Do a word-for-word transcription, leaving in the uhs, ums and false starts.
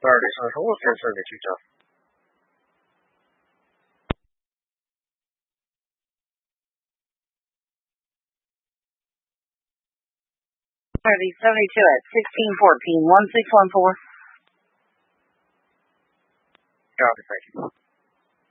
二零三十五先生的局长。 thirty seventy-two at sixteen fourteen one six one four. Copy, thank you.